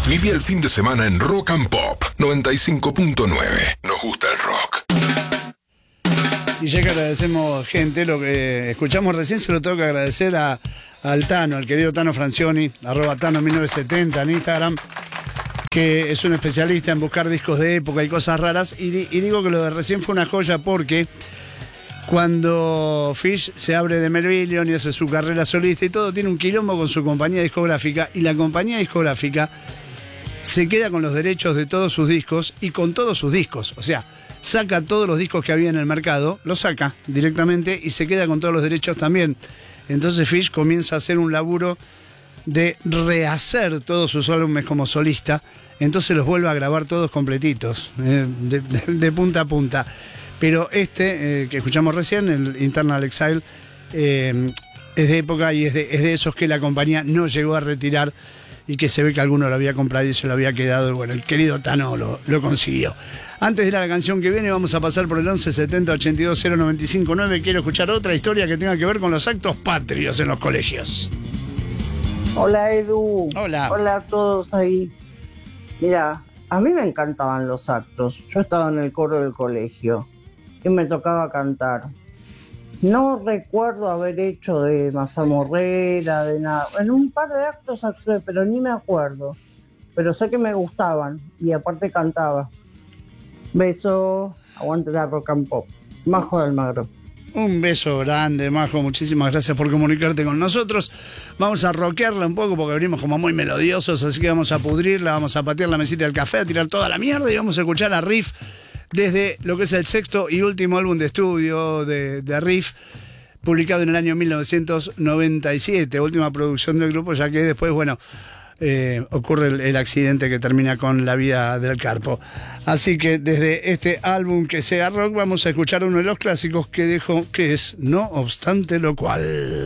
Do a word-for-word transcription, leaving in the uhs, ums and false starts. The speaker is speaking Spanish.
Viví el fin de semana en Rock and Pop noventa y cinco punto nueve. Nos gusta el rock. Y ya que agradecemos, gente, lo que escuchamos recién se lo tengo que agradecer a, al Tano, al querido Tano Francioni, arroba Tano mil novecientos setenta en Instagram, que es un especialista en buscar discos de época y cosas raras. Y, di, y digo que lo de recién fue una joya porque cuando Fish se abre de Melvilion y hace su carrera solista y todo, tiene un quilombo con su compañía discográfica, y la compañía discográfica se queda con los derechos de todos sus discos y con todos sus discos. O sea, saca todos los discos que había en el mercado, los saca directamente y se queda con todos los derechos también. Entonces Fish comienza a hacer un laburo de rehacer todos sus álbumes como solista. Entonces los vuelve a grabar todos completitos, eh, de, de, de punta a punta. Pero este, eh, que escuchamos recién, el Internal Exile, eh, es de época y es de, es de esos que la compañía no llegó a retirar y que se ve que alguno lo había comprado y se lo había quedado. Y bueno, el querido Tano lo, lo consiguió. Antes de ir a la canción que viene, vamos a pasar por el once setenta ochenta y dos cero noventa y cinco nueve. Quiero escuchar otra historia que tenga que ver con los actos patrios en los colegios. Hola, Edu. Hola. Hola a todos ahí. Mira, a mí me encantaban los actos. Yo estaba en el coro del colegio y me tocaba cantar. No recuerdo haber hecho de mazamorrera, de nada. En un par de actos actué, pero ni me acuerdo. Pero sé que me gustaban y aparte cantaba. Beso, aguante la Rock and Pop. Majo de Almagro. Un beso grande, Majo, muchísimas gracias por comunicarte con nosotros. Vamos a rockearla un poco porque venimos como muy melodiosos, así que vamos a pudrirla, vamos a patear la mesita del café, a tirar toda la mierda y vamos a escuchar a Riff desde lo que es el sexto y último álbum de estudio de, de Riff, publicado en el año mil novecientos noventa y siete, última producción del grupo, ya que después, bueno, eh, ocurre el, el accidente que termina con la vida del Carpo. Así que desde este álbum que sea rock, vamos a escuchar uno de los clásicos que dejó, que es No obstante lo cual.